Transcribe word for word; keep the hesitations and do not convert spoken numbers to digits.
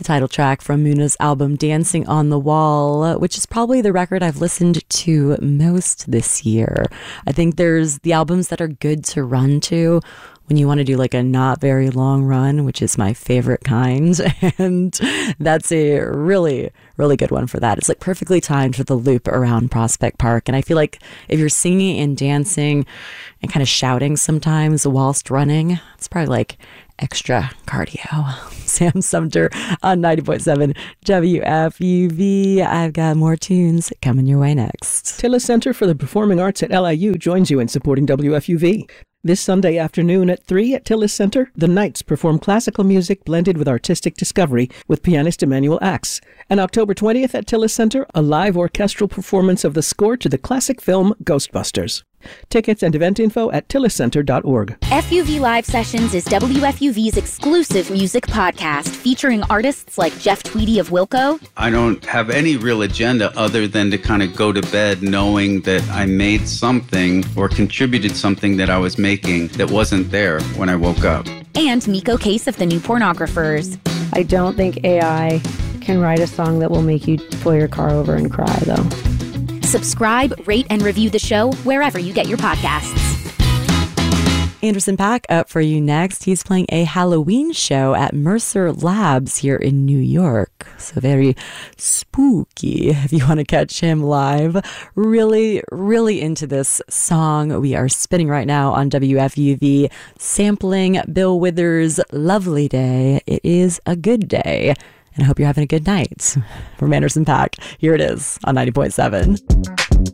title track from Muna's album Dancing on the Wall, which is probably the record I've listened to most this year. I think there's the albums that are good to run to when you want to do like a not very long run, which is my favorite kind. And that's a really, really good one for that. It's like perfectly timed for the loop around Prospect Park. And I feel like if you're singing and dancing and kind of shouting sometimes whilst running, it's probably like extra cardio. Sam Sumter on ninety point seven W F U V. I've got more tunes coming your way next. Tillis Center for the Performing Arts at L I U joins you in supporting W F U V. This Sunday afternoon at three at Tillis Center, the Knights perform classical music blended with artistic discovery with pianist Emmanuel Axe. And October twentieth at Tillis Center, a live orchestral performance of the score to the classic film Ghostbusters. Tickets and event info at tillis center dot org. F U V Live Sessions is W F U V's exclusive music podcast featuring artists like Jeff Tweedy of Wilco. I don't have any real agenda other than to kind of go to bed knowing that I made something or contributed something that I was making that wasn't there when I woke up. And Miko Case of the New Pornographers. I don't think A I can write a song that will make you pull your car over and cry, though. Subscribe, rate, and review the show wherever you get your podcasts. Anderson .Paak up for you next. He's playing a Halloween show at Mercer Labs here in New York. So very spooky if you want to catch him live. Really, really into this song we are spinning right now on W F U V, sampling Bill Withers' Lovely Day. It is a good day. And I hope you're having a good night. From Anderson .Paak, here it is on ninety point seven.